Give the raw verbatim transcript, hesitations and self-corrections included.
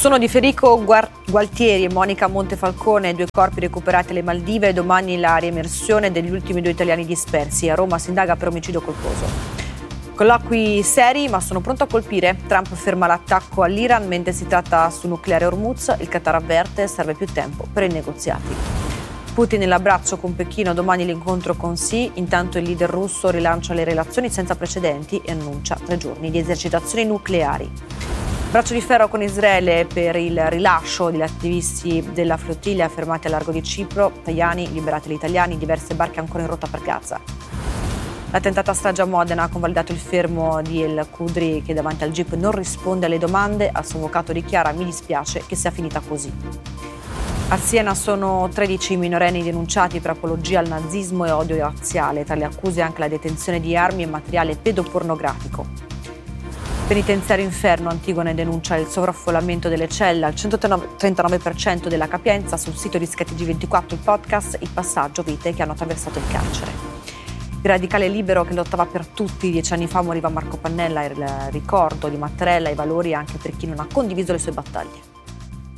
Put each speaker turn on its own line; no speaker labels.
Sono di Federico Gualtieri e Monica Montefalcone, due corpi recuperati alle Maldive, e domani la riemersione degli ultimi due italiani dispersi. A Roma si indaga per omicidio colposo. Colloqui seri, ma sono pronto a colpire. Trump ferma l'attacco all'Iran mentre si tratta su nucleare Hormuz. Il Qatar avverte, serve più tempo per i negoziati. Putin nell'abbraccio con Pechino, domani l'incontro con Xi. Intanto il leader russo rilancia le relazioni senza precedenti e annuncia tre giorni di esercitazioni nucleari. Braccio di ferro con Israele per il rilascio degli attivisti della flottiglia fermati a largo di Cipro. Tajani, liberati gli italiani, diverse barche ancora in rotta per Gaza. La tentata strage a Modena ha convalidato il fermo di El Khudri, che davanti al G I P non risponde alle domande. Al suo avvocato dichiara: mi dispiace che sia finita così. A Siena sono tredici minorenni denunciati per apologia al nazismo e odio razziale. Tra le accuse anche la detenzione di armi e materiale pedopornografico. Penitenziario Inferno, Antigone denuncia il sovraffollamento delle celle al centotrentanove per cento della capienza. Sul sito di Sky T G ventiquattro il podcast, il passaggio, vite che hanno attraversato il carcere. Il radicale libero che lottava per tutti, dieci anni fa moriva Marco Pannella, il ricordo di Mattarella e i valori anche per chi non ha condiviso le sue battaglie.